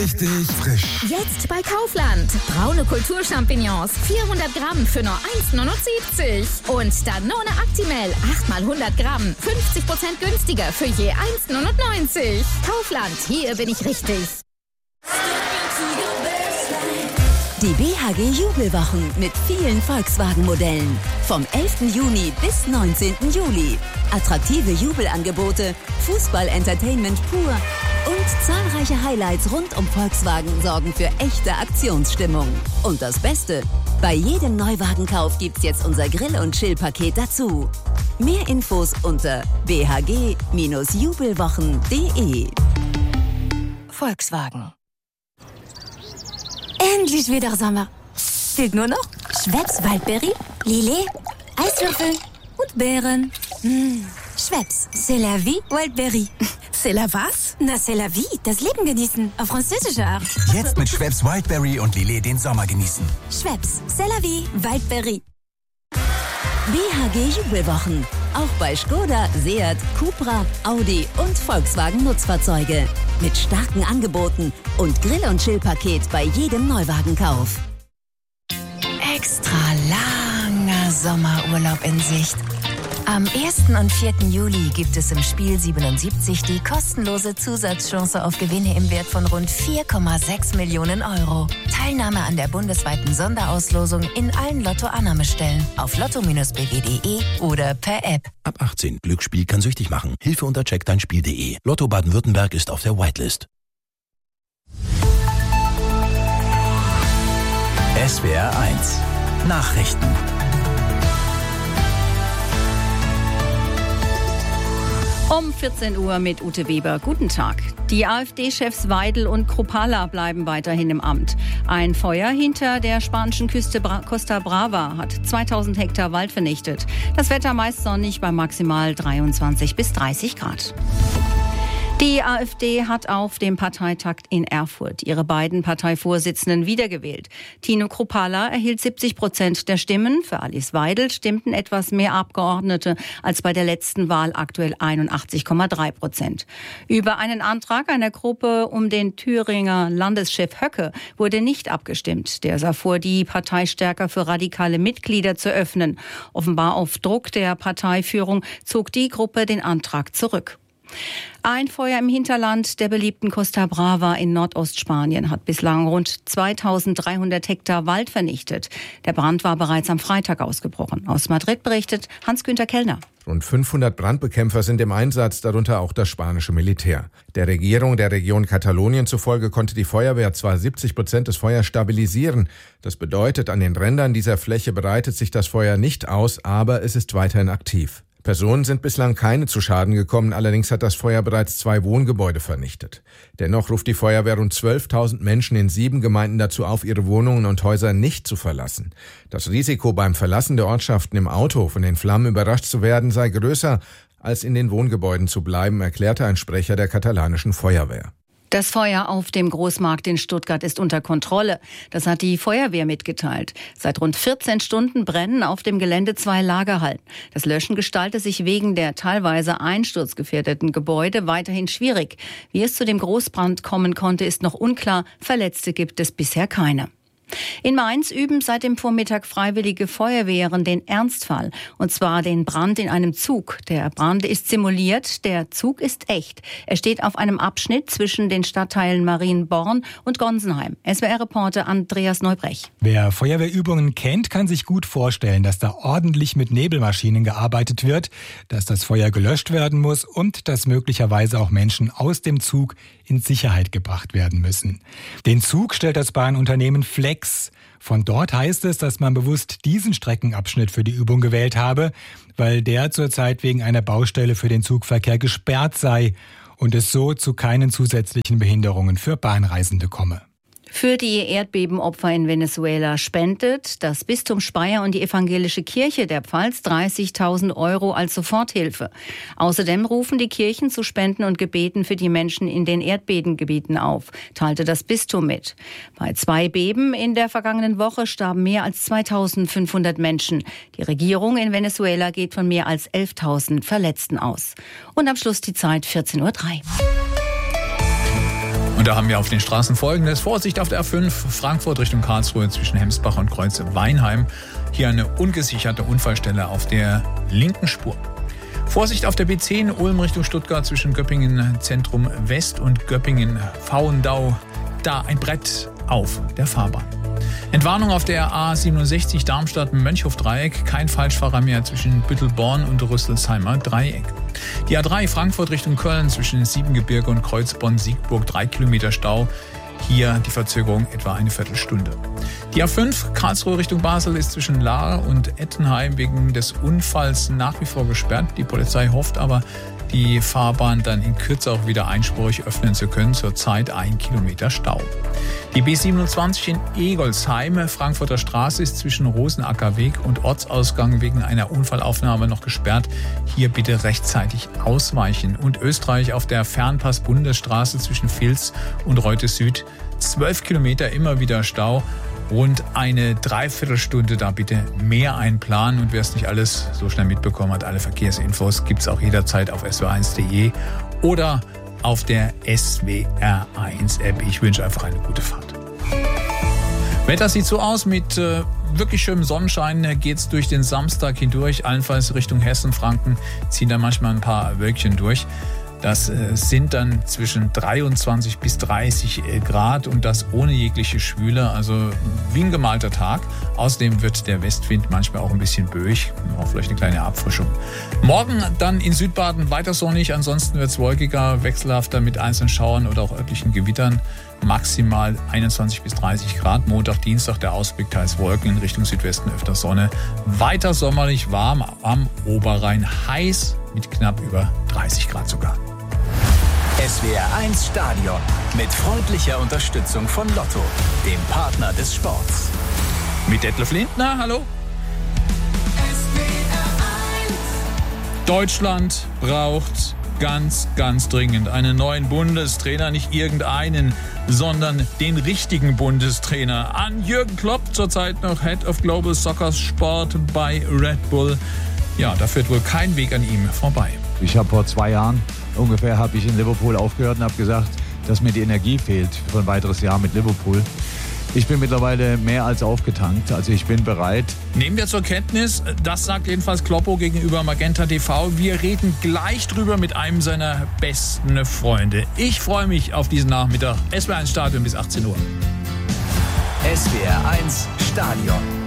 Richtig frisch. Jetzt bei Kaufland. Braune Kulturchampignons. 400 Gramm für nur 1,79 €. Und Danone Actimel. 8 mal 100 Gramm. 50% günstiger für je 1,99 €. Kaufland, hier bin ich richtig. Die BHG Jubelwochen mit vielen Volkswagen-Modellen. Vom 11. Juni bis 19. Juli. Attraktive Jubelangebote, Fußball-Entertainment pur und zahlreiche Highlights rund um Volkswagen sorgen für echte Aktionsstimmung. Und das Beste, bei jedem Neuwagenkauf gibt's jetzt unser Grill- und Chill-Paket dazu. Mehr Infos unter bhg-jubelwochen.de. Volkswagen. Endlich wieder Sommer. Fehlt nur noch Schweppes Waldbeere, Lillet, Eiswürfel und Beeren. Schweppes, c'est la vie, Waldbeere. C'est la was? Na, c'est la vie, das Leben genießen, auf französische Art. Jetzt mit Schweppes Wildberry und Lillet den Sommer genießen. Schweppes, c'est la vie, Waldbeere. BHG Jubelwochen. Auch bei Skoda, Seat, Cupra, Audi und Volkswagen Nutzfahrzeuge. Mit starken Angeboten und Grill- und Chill-Paket bei jedem Neuwagenkauf. Extra langer Sommerurlaub in Sicht. Am 1. und 4. Juli gibt es im Spiel 77 die kostenlose Zusatzchance auf Gewinne im Wert von rund 4,6 Millionen €. Teilnahme an der bundesweiten Sonderauslosung in allen Lotto-Annahmestellen auf lotto-bw.de oder per App. Ab 18. Glücksspiel kann süchtig machen. Hilfe unter checkdeinspiel.de. Lotto Baden-Württemberg ist auf der Whitelist. SWR 1 Nachrichten. Um 14 Uhr mit Ute Weber. Guten Tag. Die AfD-Chefs Weidel und Kruppalla bleiben weiterhin im Amt. Ein Feuer hinter der spanischen Küste Costa Brava hat 2000 Hektar Wald vernichtet. Das Wetter meist sonnig bei maximal 23 bis 30 Grad. Die AfD hat auf dem Parteitag in Erfurt ihre beiden Parteivorsitzenden wiedergewählt. Tino Kruppalla erhielt 70% der Stimmen. Für Alice Weidel stimmten etwas mehr Abgeordnete als bei der letzten Wahl, aktuell 81,3%. Über einen Antrag einer Gruppe um den Thüringer Landeschef Höcke wurde nicht abgestimmt. Der sah vor, die Partei stärker für radikale Mitglieder zu öffnen. Offenbar auf Druck der Parteiführung zog die Gruppe den Antrag zurück. Ein Feuer im Hinterland der beliebten Costa Brava in Nordostspanien hat bislang rund 2300 Hektar Wald vernichtet. Der Brand war bereits am Freitag ausgebrochen. Aus Madrid berichtet Hans-Günther Kellner. Rund 500 Brandbekämpfer sind im Einsatz, darunter auch das spanische Militär. Der Regierung der Region Katalonien zufolge konnte die Feuerwehr zwar 70% des Feuers stabilisieren. Das bedeutet, an den Rändern dieser Fläche breitet sich das Feuer nicht aus, aber es ist weiterhin aktiv. Personen sind bislang keine zu Schaden gekommen, allerdings hat das Feuer bereits 2 Wohngebäude vernichtet. Dennoch ruft die Feuerwehr rund 12.000 Menschen in 7 Gemeinden dazu auf, ihre Wohnungen und Häuser nicht zu verlassen. Das Risiko beim Verlassen der Ortschaften im Auto von den Flammen überrascht zu werden sei größer, als in den Wohngebäuden zu bleiben, erklärte ein Sprecher der katalanischen Feuerwehr. Das Feuer auf dem Großmarkt in Stuttgart ist unter Kontrolle. Das hat die Feuerwehr mitgeteilt. Seit rund 14 Stunden brennen auf dem Gelände 2 Lagerhallen. Das Löschen gestaltet sich wegen der teilweise einsturzgefährdeten Gebäude weiterhin schwierig. Wie es zu dem Großbrand kommen konnte, ist noch unklar. Verletzte gibt es bisher keine. In Mainz üben seit dem Vormittag freiwillige Feuerwehren den Ernstfall, und zwar den Brand in einem Zug. Der Brand ist simuliert, der Zug ist echt. Er steht auf einem Abschnitt zwischen den Stadtteilen Marienborn und Gonsenheim. SWR-Reporter Andreas Neubrech. Wer Feuerwehrübungen kennt, kann sich gut vorstellen, dass da ordentlich mit Nebelmaschinen gearbeitet wird, dass das Feuer gelöscht werden muss und dass möglicherweise auch Menschen aus dem Zug in Sicherheit gebracht werden müssen. Den Zug stellt das Bahnunternehmen Flex. Von dort heißt es, dass man bewusst diesen Streckenabschnitt für die Übung gewählt habe, weil der zurzeit wegen einer Baustelle für den Zugverkehr gesperrt sei und es so zu keinen zusätzlichen Behinderungen für Bahnreisende komme. Für die Erdbebenopfer in Venezuela spendet das Bistum Speyer und die Evangelische Kirche der Pfalz 30.000 € als Soforthilfe. Außerdem rufen die Kirchen zu Spenden und Gebeten für die Menschen in den Erdbebengebieten auf, teilte das Bistum mit. Bei 2 Beben in der vergangenen Woche starben mehr als 2.500 Menschen. Die Regierung in Venezuela geht von mehr als 11.000 Verletzten aus. Und am Schluss die Zeit 14:03 Uhr. Und da haben wir auf den Straßen Folgendes. Vorsicht auf der A5 Frankfurt Richtung Karlsruhe zwischen Hemsbach und Kreuz Weinheim. Hier eine ungesicherte Unfallstelle auf der linken Spur. Vorsicht auf der B10 Ulm Richtung Stuttgart zwischen Göppingen Zentrum West und Göppingen Pfauendau. Da ein Brett auf der Fahrbahn. Entwarnung auf der A67 Darmstadt-Mönchhof-Dreieck. Kein Falschfahrer mehr zwischen Büttelborn und Rüsselsheimer Dreieck. Die A3 Frankfurt Richtung Köln zwischen Siebengebirge und Kreuzbonn-Siegburg 3 Kilometer Stau. Hier die Verzögerung etwa eine Viertelstunde. Die A5 Karlsruhe Richtung Basel ist zwischen Lahr und Ettenheim wegen des Unfalls nach wie vor gesperrt. Die Polizei hofft aber, die Fahrbahn dann in Kürze auch wieder einspurig öffnen zu können. Zurzeit 1 Kilometer Stau. Die B27 in Egolsheim, Frankfurter Straße, ist zwischen Rosenackerweg und Ortsausgang wegen einer Unfallaufnahme noch gesperrt. Hier bitte rechtzeitig ausweichen. Und Österreich auf der Fernpass-Bundesstraße zwischen Vils und Reute Süd. 12 Kilometer immer wieder Stau. Rund eine Dreiviertelstunde da bitte mehr einplanen. Und wer es nicht alles so schnell mitbekommen hat, alle Verkehrsinfos gibt es auch jederzeit auf swr1.de oder auf der SWR1-App. Ich wünsche einfach eine gute Fahrt. Wetter sieht so aus, mit wirklich schönem Sonnenschein geht's durch den Samstag hindurch. Allenfalls Richtung Hessen, Franken ziehen da manchmal ein paar Wölkchen durch. Das sind dann zwischen 23 bis 30 Grad und das ohne jegliche Schwüle, also wie ein gemalter Tag. Außerdem wird der Westwind manchmal auch ein bisschen böig, auch vielleicht eine kleine Abfrischung. Morgen dann in Südbaden weiter sonnig, ansonsten wird es wolkiger, wechselhafter mit einzelnen Schauern oder auch örtlichen Gewittern. Maximal 21 bis 30 Grad. Montag, Dienstag der Ausblick teils Wolken, in Richtung Südwesten öfter Sonne. Weiter sommerlich warm am Oberrhein, heiß mit knapp über 30 Grad sogar. SWR1 Stadion mit freundlicher Unterstützung von Lotto, dem Partner des Sports. Mit Detlef Lindner, hallo. Deutschland braucht ganz, ganz dringend einen neuen Bundestrainer, nicht irgendeinen, sondern den richtigen Bundestrainer. An Jürgen Klopp, zurzeit noch Head of Global Soccer Sport bei Red Bull. Ja, da führt wohl kein Weg an ihm vorbei. Ich habe vor 2 Jahren ungefähr in Liverpool aufgehört und habe gesagt, dass mir die Energie fehlt für ein weiteres Jahr mit Liverpool. Ich bin mittlerweile mehr als aufgetankt, also ich bin bereit. Nehmen wir zur Kenntnis, das sagt jedenfalls Kloppo gegenüber Magenta TV. Wir reden gleich drüber mit einem seiner besten Freunde. Ich freue mich auf diesen Nachmittag. SWR1 Stadion bis 18 Uhr. SWR1 Stadion.